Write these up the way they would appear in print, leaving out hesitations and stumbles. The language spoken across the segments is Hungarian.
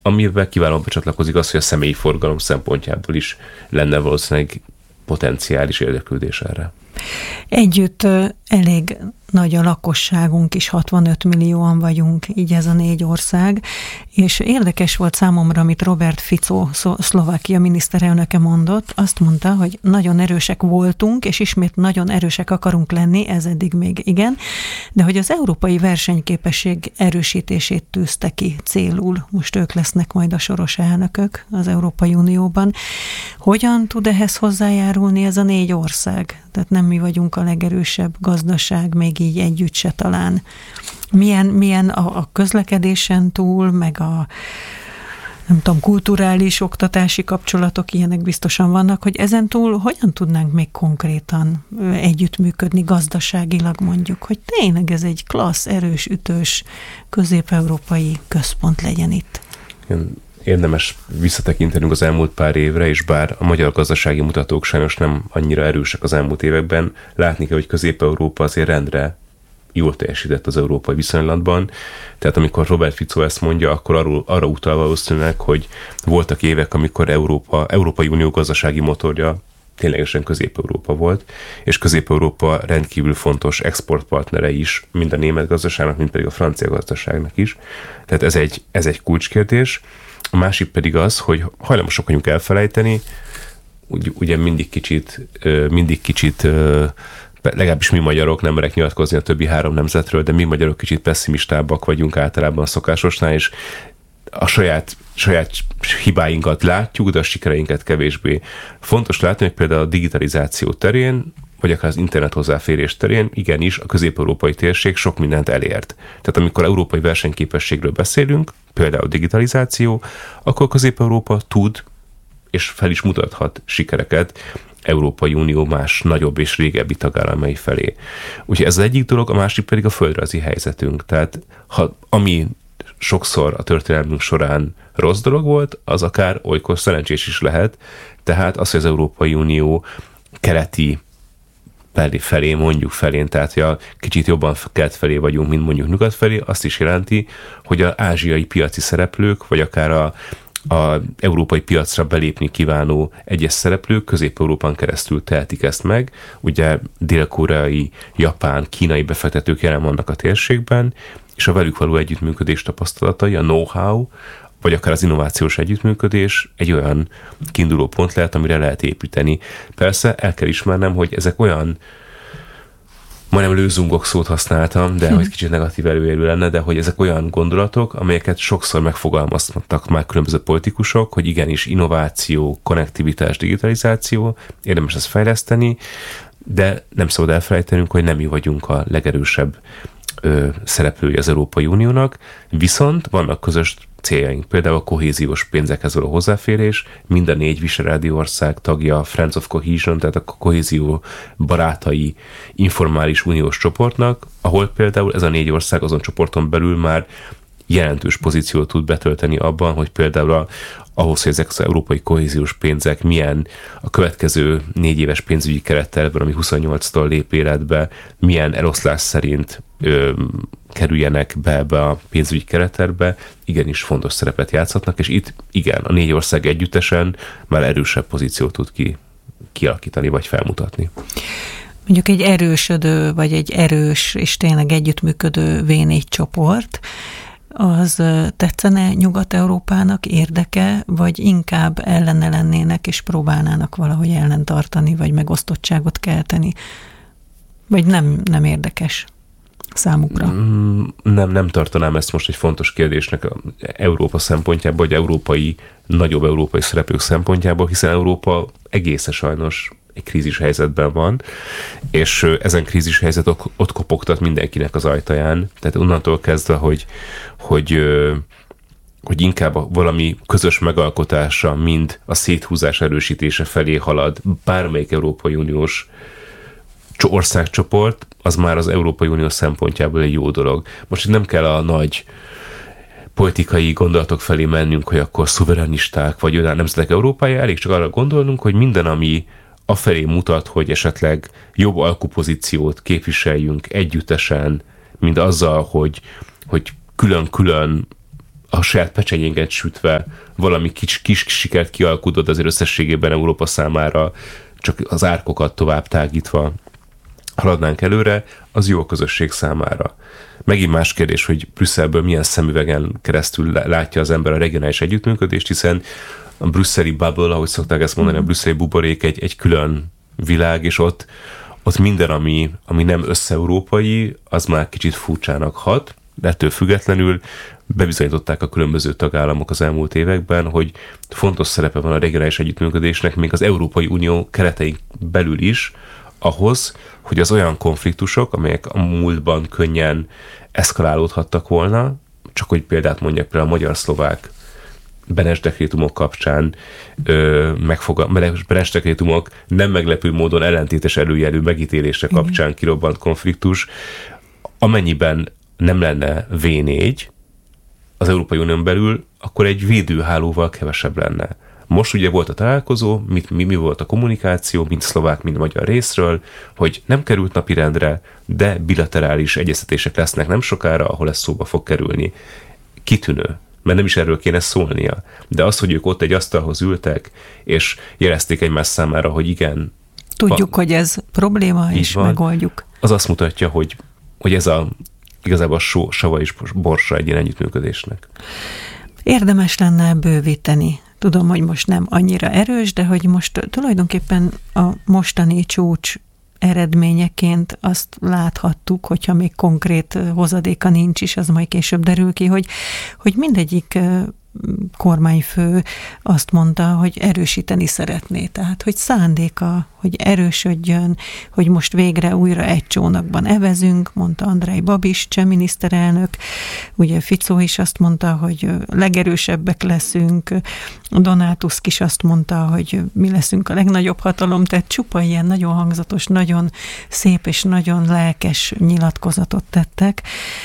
amivel kiválóan becsatlakozik az, hogy a személyi forgalom szempontjából is lenne valószínűleg potenciális érdeklődés erre. Együtt elég nagy a lakosságunk is, 65 millióan vagyunk, így ez a 4 ország, és érdekes volt számomra, amit Robert Fico, Szlovákia miniszterelnöke mondott, azt mondta, hogy nagyon erősek voltunk, és ismét nagyon erősek akarunk lenni, ez eddig még igen, de hogy az európai versenyképesség erősítését tűzte ki célul. Most ők lesznek majd a soros elnökök az Európai Unióban. Hogyan tud ehhez hozzájárulni ez a 4 ország? Tehát nem mi vagyunk a legerősebb gazdaság, még így együtt se talán. Milyen a közlekedésen túl, meg a nem tudom, kulturális, oktatási kapcsolatok, ilyenek biztosan vannak, hogy ezen túl hogyan tudnánk még konkrétan együttműködni gazdaságilag mondjuk, hogy tényleg ez egy klassz, erős, ütős, közép-európai központ legyen itt. Érdemes visszatekintenünk az elmúlt pár évre, és bár a magyar gazdasági mutatók sajnos nem annyira erősek az elmúlt években, látni kell, hogy Közép-Európa azért rendre jól teljesített az európai viszonylatban. Tehát amikor Robert Fico ezt mondja, akkor arra utal valószínűleg, hogy voltak évek, amikor Európai Unió gazdasági motorja ténylegesen Közép-Európa volt, és Közép-Európa rendkívül fontos exportpartnere is, mind a német gazdaságnak, mind pedig a francia gazdaságnak is. Tehát ez egy kulcskérdés. A másik pedig az, hogy hajlamosak vagyunk elfelejteni, ugye mindig kicsit legalábbis mi magyarok, nem merek nyilatkozni a többi 3 nemzetről, de mi magyarok kicsit pessimistábbak vagyunk általában a szokásosnál, és a saját hibáinkat látjuk, de a sikereinket kevésbé. Fontos látni, hogy például a digitalizáció terén, vagy akár az internet hozzáférés terén igenis a közép-európai térség sok mindent elért. Tehát amikor európai versenyképességről beszélünk, például digitalizáció, akkor Közép-Európa tud és fel is mutathat sikereket Európai Unió más nagyobb és régebbi tagállamai felé. Úgyhogy ez az egyik dolog, a másik pedig a földrajzi helyzetünk. Tehát ami sokszor a történelmünk során rossz dolog volt, az akár olykor szerencsés is lehet. Tehát az, hogy az Európai Unió keleti felé, mondjuk felén, tehát hogy kicsit jobban kelet felé vagyunk, mint mondjuk nyugat felé, azt is jelenti, hogy az ázsiai piaci szereplők, vagy akár a európai piacra belépni kívánó egyes szereplők Közép-Európán keresztül tehetik ezt meg. Ugye dél-koreai, japán, kínai befektetők jelen vannak a térségben, és a velük való együttműködés tapasztalatai, a know-how, vagy akár az innovációs együttműködés egy olyan kiinduló pont lehet, amire lehet építeni. Persze el kell ismernem, hogy ezek olyan, majdnem lőzungok szót használtam, de hogy kicsit negatív előérő lenne, de hogy ezek olyan gondolatok, amelyeket sokszor megfogalmaztak már különböző politikusok, hogy igenis innováció, konnektivitás, digitalizáció, érdemes ezt fejleszteni, de nem szabad elfelejtenünk, hogy nem mi vagyunk a legerősebb szereplői az Európai Uniónak, viszont vannak közös céljaink, például a kohéziós pénzekhez való hozzáférés, mind a 4 visegrádi ország tagja a Friends of Cohesion, tehát a kohézió barátai informális uniós csoportnak, ahol például ez a 4 ország azon csoporton belül már jelentős pozíciót tud betölteni abban, hogy például ahhoz, hogy ezek az európai kohéziós pénzek milyen a következő 4 éves pénzügyi kerettervben, ami 28-tól lép életbe, milyen eloszlás szerint kerüljenek be ebbe a pénzügyi kerettervbe, igenis fontos szerepet játszhatnak, és itt igen, a 4 ország együttesen már erősebb pozíciót tud kialakítani, vagy felmutatni. Mondjuk egy erősödő, vagy egy erős és tényleg együttműködő V4 csoport, az tetszene Nyugat-Európának, érdeke, vagy inkább ellene lennének, és próbálnának valahogy ellentartani, vagy megosztottságot kelteni? Vagy nem érdekes számukra? Nem tartanám ezt most egy fontos kérdésnek Európa szempontjából, vagy nagyobb európai szereplők szempontjából, hiszen Európa egészen sajnos egy krízis helyzetben van, és ezen krízis helyzet ott kopogtat mindenkinek az ajtaján. Tehát onnantól kezdve, hogy inkább valami közös megalkotása, mind a széthúzás erősítése felé halad bármelyik Európai Uniós országcsoport, az már az Európai Unió szempontjából egy jó dolog. Most itt nem kell a nagy politikai gondolatok felé mennünk, hogy akkor szuverenisták, vagy olyan nemzetek Európája, elég csak arra gondolnunk, hogy minden, ami afelé mutat, hogy esetleg jobb alkupozíciót képviseljünk együttesen, mint azzal, hogy külön-külön a saját pecsenyénket sütve valami kis sikert kialkudott azért összességében Európa számára, csak az árkokat tovább tágítva haladnánk előre, az jó a közösség számára. Megint más kérdés, hogy Brüsszelből milyen szemüvegen keresztül látja az ember a regionális együttműködést, hiszen a brüsszeli bubble, ahogy szokták ezt mondani, a brüsszeli buborék egy külön világ, és ott minden, ami nem összeurópai, az már kicsit furcsának hat, de ettől függetlenül bebizonyították a különböző tagállamok az elmúlt években, hogy fontos szerepe van a regionális együttműködésnek, még az Európai Unió keretein belül is, ahhoz, hogy az olyan konfliktusok, amelyek a múltban könnyen eszkalálódhattak volna, csak hogy példát mondjak, például a magyar-szlovák Benes dekrétumok kapcsán Benes dekrétumok nem meglepő módon ellentétes előjelű megítélése kapcsán kirobbant konfliktus, amennyiben nem lenne V4 az Európai Unión belül, akkor egy védőhálóval kevesebb lenne. Most ugye volt a találkozó, mi volt a kommunikáció, mind szlovák, mind magyar részről, hogy nem került napirendre, de bilaterális egyeztetések lesznek nem sokára, ahol ez szóba fog kerülni. Kitűnő, mert nem is erről kéne szólnia. De az, hogy ők ott egy asztalhoz ültek, és jelezték egymás számára, hogy igen. Tudjuk, hogy ez probléma, és van, megoldjuk. Az azt mutatja, hogy ez igazából a sava és borsa egy ilyen együttműködésnek. Érdemes lenne bővíteni. Tudom, hogy most nem annyira erős, de hogy most tulajdonképpen a mostani csúcs eredményeként azt láthattuk, hogyha még konkrét hozadéka nincs is, az majd később derül ki, hogy mindegyik kormányfő azt mondta, hogy erősíteni szeretné. Tehát, hogy szándéka, hogy erősödjön, hogy most végre újra egy csónakban evezünk, mondta Andrej Babis, cseh miniszterelnök. Ugye Fico is azt mondta, hogy legerősebbek leszünk. Donald Tusk is azt mondta, hogy mi leszünk a legnagyobb hatalom, tehát csupa ilyen nagyon hangzatos, nagyon szép és nagyon lelkes nyilatkozatot tettek.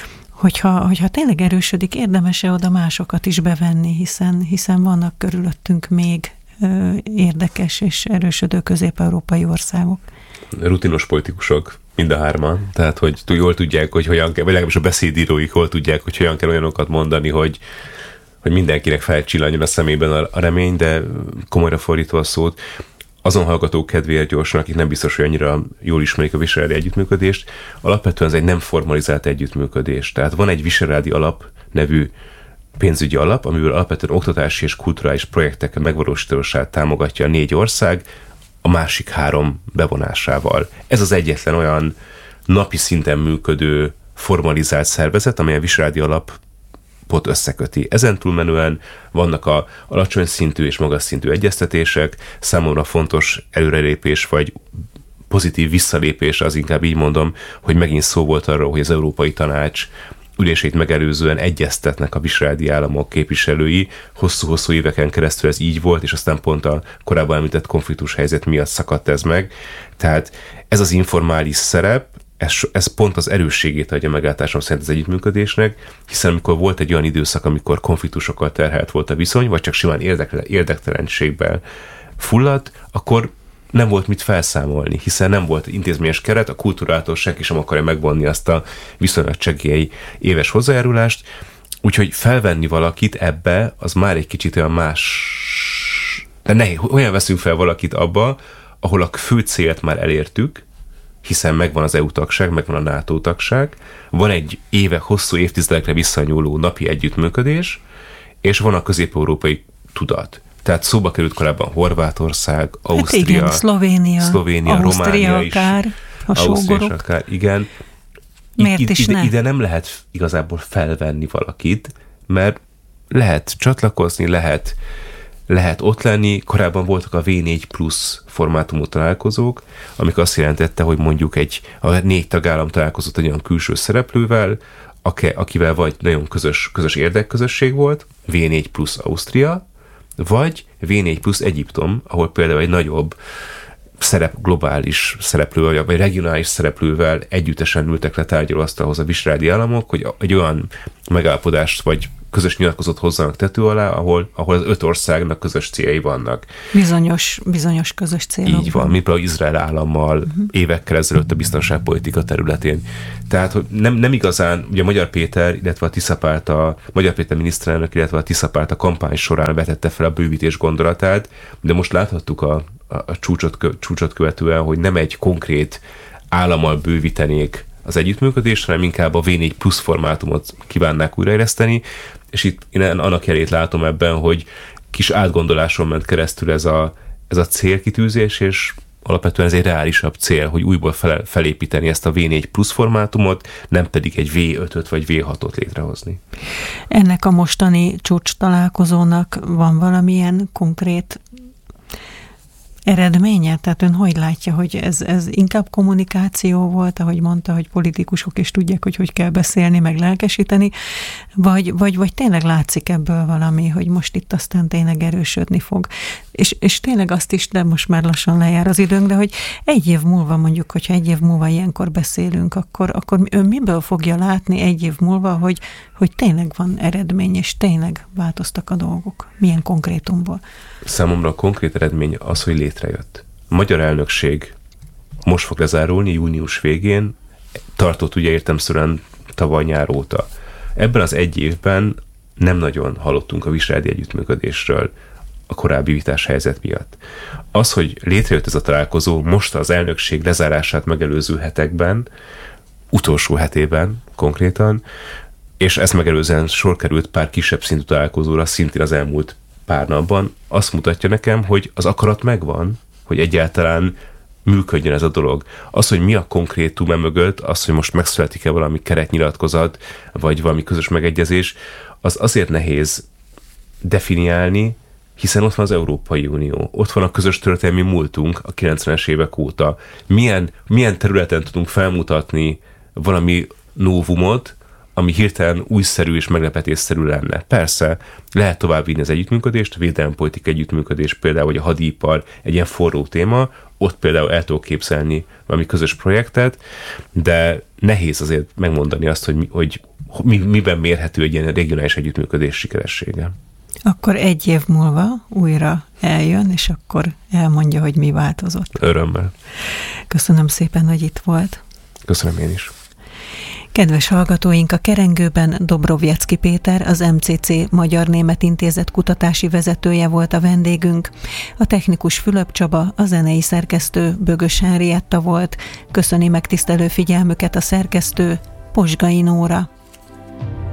Hogyha tényleg erősödik, érdemes-e oda másokat is bevenni, hiszen vannak körülöttünk még érdekes és erősödő közép-európai országok. Rutinos politikusok, mind a hárman, tehát hogy jól tudják, hogy hogyan kell, vagy legalábbis a beszédíróik jól tudják, hogy hogyan kell olyanokat mondani, hogy mindenkinek felcsillanjon a szemében a remény, de komolyra fordítva a szót, azon hallgatók kedvéért gyorsan, akik nem biztos, hogy annyira jól ismerik a visegrádi együttműködést, alapvetően ez egy nem formalizált együttműködés. Tehát van egy visegrádi alap nevű pénzügyi alap, amiből alapvetően oktatási és kulturális projektek megvalósítását támogatja a 4 ország, a másik 3 bevonásával. Ez az egyetlen olyan napi szinten működő formalizált szervezet, amely a visegrádi alapot összeköti. Ezen túlmenően vannak a alacsony szintű és magas szintű egyeztetések, számomra fontos előrelépés vagy pozitív visszalépés, az inkább így mondom, hogy megint szó volt arról, hogy az Európai Tanács ülését megelőzően egyeztetnek a visegrádi államok képviselői. Hosszú-hosszú éveken keresztül ez így volt, és aztán pont a korábban említett konfliktus helyzet miatt szakadt ez meg. Tehát ez az informális szerep, ez pont az erősségét adja meglátásom szerint az együttműködésnek, hiszen amikor volt egy olyan időszak, amikor konfliktusokkal terhelt volt a viszony, vagy csak simán érdektelenségben fulladt, akkor nem volt mit felszámolni, hiszen nem volt intézményes keret, a kultúrától senki sem akarja megvonni azt a viszonylag csekély éves hozzájárulást, úgyhogy felvenni valakit ebbe, az már egy kicsit olyan más, de nehéz, olyan veszünk fel valakit abba, ahol a fő célt már elértük, hiszen megvan az EU tagság, megvan a NATO tagság, van egy hosszú évtizedekre visszanyúló napi együttműködés, és van a közép-európai tudat. Tehát szóba került korábban Horvátország, Ausztria, igen, Szlovénia, Románia is, akár, Ausztria is akár, igen. Miért is ne? Ide nem lehet igazából felvenni valakit, mert lehet csatlakozni, lehet ott lenni. Korábban voltak a V4 plusz formátumú találkozók, amik azt jelentette, hogy mondjuk a 4 tagállam találkozott egy olyan külső szereplővel, akivel vagy nagyon közös érdekközösség volt, V4 plusz Ausztria, vagy V4 plusz Egyiptom, ahol például egy nagyobb globális szereplővel, vagy regionális szereplővel együttesen ültek le tárgyalóasztalhoz a visegrádi államok, hogy egy olyan megállapodást vagy közös nyilatkozatot hozzanak tető alá, ahol az 5 országnak közös céljai vannak. Bizonyos közös célok. Így van, mint például Izrael állammal évekkel ezelőtt a biztonságpolitika területén. Tehát nem igazán, ugye Magyar Péter, illetve a Tiszapárt, Magyar Péter miniszterelnök, illetve a Tiszapárt a kampány során vetette fel a bővítés gondolatát, de most láthattuk a csúcsot követően, hogy nem egy konkrét állammal bővítenék az együttműködést, hanem inkább a V4 plusz formátumot kívánnák újraéleszteni, és itt én annak jelét látom ebben, hogy kis átgondoláson ment keresztül ez a célkitűzés, és alapvetően ez egy reálisabb cél, hogy újból felépíteni ezt a V4 plusz formátumot, nem pedig egy V5-öt vagy V6-ot létrehozni. Ennek a mostani csúcs találkozónak van valamilyen konkrét eredménye? Tehát ön hogy látja, hogy ez inkább kommunikáció volt, ahogy mondta, hogy politikusok is tudják, hogy kell beszélni, meg lelkesíteni, vagy tényleg látszik ebből valami, hogy most itt aztán tényleg erősödni fog. És tényleg azt is, de most már lassan lejár az időnk, de hogy egy év múlva mondjuk, hogyha egy év múlva ilyenkor beszélünk, akkor ön miből fogja látni egy év múlva, hogy tényleg van eredmény, és tényleg változtak a dolgok? Milyen konkrétumból? Számomra a konkrét eredmény az, hogy létrejött. A magyar elnökség most fog lezárulni június végén, tartott ugye értelemszerűen tavaly nyár óta. Ebben az egy évben nem nagyon hallottunk a visegrádi együttműködésről a korábbi vitás helyzet miatt. Az, hogy létrejött ez a találkozó most az elnökség lezárását megelőző hetekben, utolsó hetében konkrétan, és ezt megelőzően sor került pár kisebb szintű találkozóra szintén az elmúlt pár napban, azt mutatja nekem, hogy az akarat megvan, hogy egyáltalán működjön ez a dolog. Az, hogy mi a konkrétum mögött, az, hogy most megszületik-e valami keretnyilatkozat, vagy valami közös megegyezés, az azért nehéz definiálni, hiszen ott van az Európai Unió, ott van a közös történelmi múltunk a 90-es évek óta. Milyen területen tudunk felmutatni valami novumot, ami hirtelen újszerű és meglepetésszerű lenne. Persze, lehet továbbvinni az együttműködést, a védelempolitika együttműködés például, vagy a hadipar egy ilyen forró téma, ott például el tudok képzelni valami közös projektet, de nehéz azért megmondani azt, hogy miben mérhető egy ilyen regionális együttműködés sikeressége. Akkor egy év múlva újra eljön, és akkor elmondja, hogy mi változott. Örömmel. Köszönöm szépen, hogy itt volt. Köszönöm én is. Kedves hallgatóink, a kerengőben Dobrovjecki Péter, az MCC Magyar-Német Intézet kutatási vezetője volt a vendégünk. A technikus Fülöp Csaba, a zenei szerkesztő Bögös Henrietta volt. Köszöni megtisztelő figyelmüket a szerkesztő, Posgai Nóra.